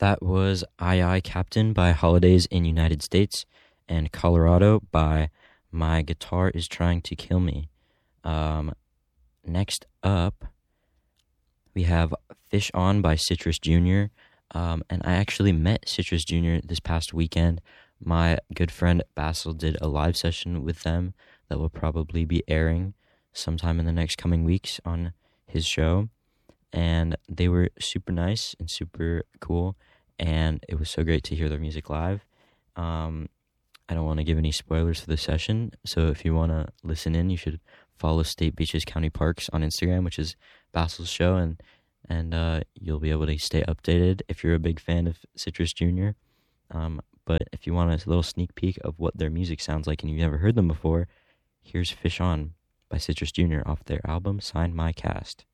That was I Captain by Holidays in United States and Colorado by My Guitar is Trying to Kill Me. Um, Next up, we have Fish On by Citrus Jr. And I actually met Citrus Jr. this past weekend. My good friend Basil did a live session with them that will probably be airing sometime in the next coming weeks on his show. And they were super nice and super cool, and it was so great to hear their music live. Um, I don't want to give any spoilers for the session, so if you want to listen in, you should follow State Beaches County Parks on Instagram, which is Basil's show, and you'll be able to stay updated if you're a big fan of Citrus Jr. But if you want a little sneak peek of what their music sounds like and you've never heard them before, here's Fish On by Citrus Jr. off their album Sign My Cast.